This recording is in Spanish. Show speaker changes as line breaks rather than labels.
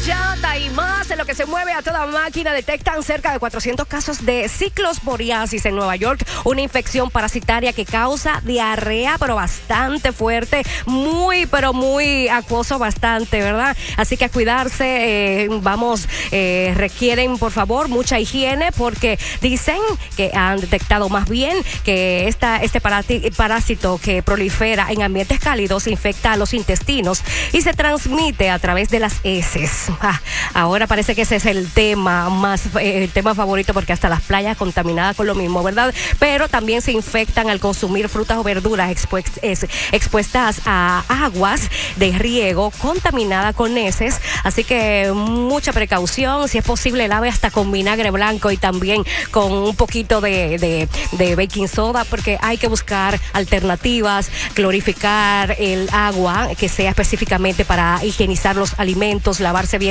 bachata y más en lo que se mueve a toda máquina. Detectan cerca de 400 casos de ciclosporiasis en Nueva York, una infección parasitaria que causa diarrea, pero bastante fuerte, muy acuoso, bastante, ¿verdad? Así que a cuidarse, requieren, por favor, mucha higiene, porque dicen que han detectado más bien que este parásito que prolifera en ambientes cálidos infecta a los intestinos y se transmite a través de las heces. Ahora parece que ese es el tema favorito, porque hasta las playas contaminadas con lo mismo, ¿verdad? Pero también se infectan al consumir frutas o verduras expuestas a aguas de riego contaminada con heces. Así que mucha precaución. Si es posible, lave hasta con vinagre blanco y también con un poquito de baking soda, porque hay que buscar alternativas, clorificar el agua que sea específicamente para higienizar los alimentos, lavarse bien